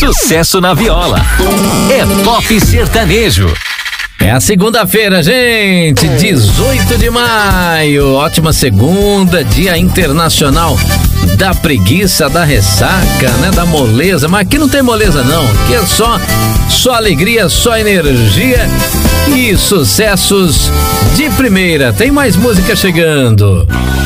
Sucesso na viola. É Pop Sertanejo. É a segunda-feira, gente, 18 de maio, ótima segunda, Dia Internacional da Preguiça, da Ressaca, né, da moleza, mas aqui não tem moleza não, aqui é só alegria, só energia e sucessos de primeira. Tem mais música chegando.